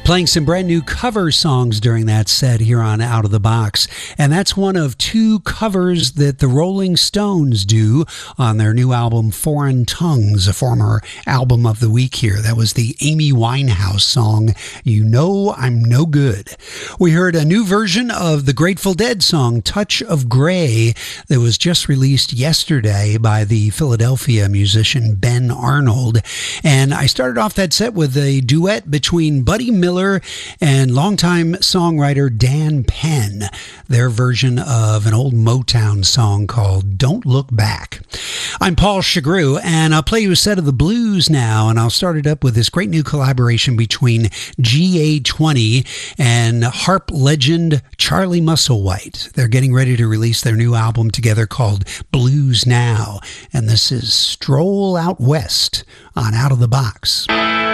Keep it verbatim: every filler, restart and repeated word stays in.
Playing some brand new cover songs during that set here on Out of the Box. And that's one of two covers that the Rolling Stones do on their new album, Foreign Tongues, a former album of the week here. That was the Amy Winehouse song, You Know I'm No Good. We heard a new version of the Grateful Dead song, Touch of Grey, that was just released yesterday by the Philadelphia musician Ben Arnold. And I started off that set with a duet between Buddy Miller and longtime songwriter Dan Penn, their version of an old Motown song called Don't Look Back. I'm Paul Chagru, and I'll play you a set of the blues now, and I'll start it up with this great new collaboration between G A twenty and harp legend Charlie Musselwhite. They're getting ready to release their new album together called Blues Now, and this is Stroll Out West on Out of the Box.